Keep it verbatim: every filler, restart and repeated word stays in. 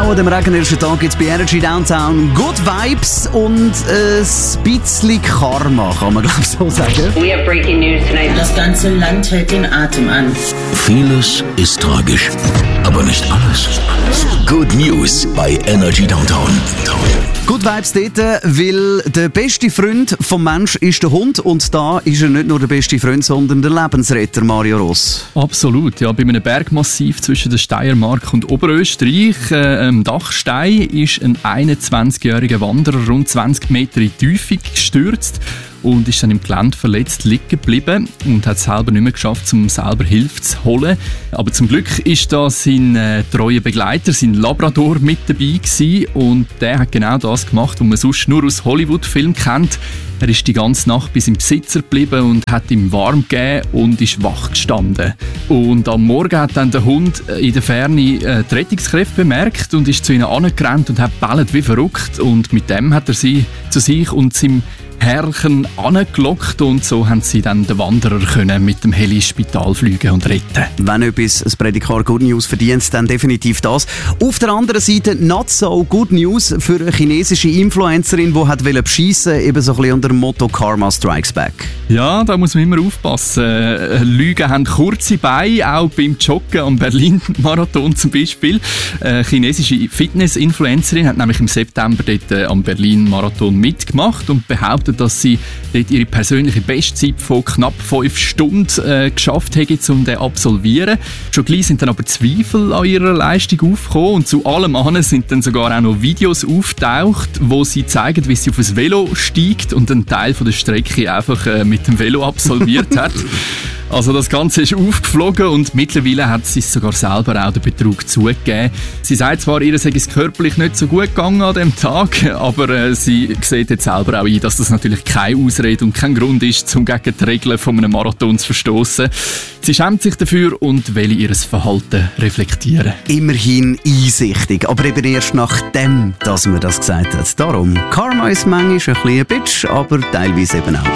Auch an dem regnerischen Tag gibt es bei Energy Downtown Good Vibes und ein bisschen Karma, kann man glaube ich so sagen. We have breaking news tonight. Das ganze Land hält den Atem an. Vieles ist tragisch, aber nicht alles. Good News bei Energy Downtown. Good Vibes dort, weil der beste Freund vom Mensch ist der Hund und da ist er nicht nur der beste Freund, sondern der Lebensretter, Mario Ross. Absolut, ja. Bei einem Bergmassiv zwischen der Steiermark und Oberösterreich, äh, am Dachstein, ist ein einundzwanzigjähriger Wanderer rund zwanzig Meter in die Tiefe gestürzt und ist dann im Gelände verletzt liegen geblieben und hat es selber nicht mehr geschafft, um selber Hilfe zu holen. Aber zum Glück ist da sein äh, treuer Begleiter, sein Labrador, mit dabei gewesen und der hat genau das gemacht, was man sonst nur aus Hollywood-Filmen kennt. Er ist die ganze Nacht bei seinem Besitzer geblieben und hat ihm warm gegeben und ist wach gestanden. Und am Morgen hat dann der Hund in der Ferne äh, die Rettungskräfte bemerkt und ist zu ihnen angerannt und hat bellt wie verrückt. Und mit dem hat er sie zu sich und seinem Herrchen angelockt und so haben sie dann den Wanderer können mit dem Heli ins Spital fliegen und retten. Wenn etwas ein Prädikat Good News verdient, dann definitiv das. Auf der anderen Seite not so good news für eine chinesische Influencerin, die hat beschissen, eben so ein bisschen unter dem Motto Karma Strikes Back. Ja, da muss man immer aufpassen. Lügen haben kurze Beine, auch beim Joggen am Berlin-Marathon zum Beispiel. Eine chinesische Fitness-Influencerin hat nämlich im September dort am Berlin-Marathon mitgemacht und behauptet, dass sie dort ihre persönliche Bestzeit von knapp fünf Stunden äh, geschafft hätte, um den zu absolvieren. Schon gleich sind dann aber Zweifel an ihrer Leistung aufgekommen und zu allem anderen sind dann sogar auch noch Videos aufgetaucht, wo sie zeigen, wie sie auf ein Velo steigt und einen Teil von der Strecke einfach äh, mit dem Velo absolviert hat. Also das Ganze ist aufgeflogen und mittlerweile hat sie es sogar selber auch den Betrug zugegeben. Sie sagt zwar, ihr sei es körperlich nicht so gut gegangen an dem Tag, aber äh, sie sieht jetzt selber auch ein, dass das natürlich keine Ausrede und kein Grund ist, um gegen die Regeln von einem Marathon zu verstoßen. Sie schämt sich dafür und will ihr Verhalten reflektieren. Immerhin einsichtig, aber eben erst nachdem, dass man das gesagt hat. Darum, Karma ist manchmal ein bisschen ein Bitch, aber teilweise eben auch.